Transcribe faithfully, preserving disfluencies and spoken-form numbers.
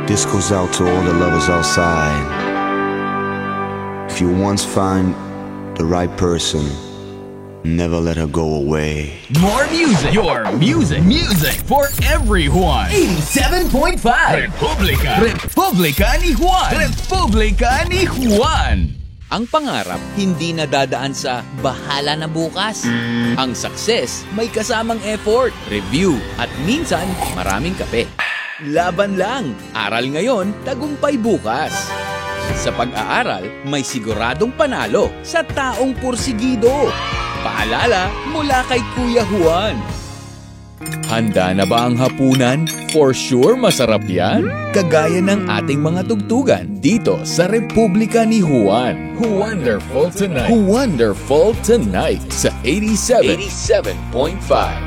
This goes out to all the lovers outside. If you once find the right person, never let her go away. More music. Your music. Music for everyone. eighty-seven point five. Republika. Republika ni Juan. Republika ni Juan. Ang pangarap hindi nadadaan sa bahala na bukas. Ang success may kasamang effort, review, at minsan maraming kape. Laban lang. Aral ngayon, tagumpay bukas. Sa pag-aaral, may siguradong panalo sa taong pursigido. Paalala mula kay Kuya Juan. Handa na ba ang hapunan? For sure masarap yan. Kagaya ng ating mga tugtugan dito sa Republika ni Juan. Wonderful Tonight. Wonderful Tonight sa eighty-seven point five.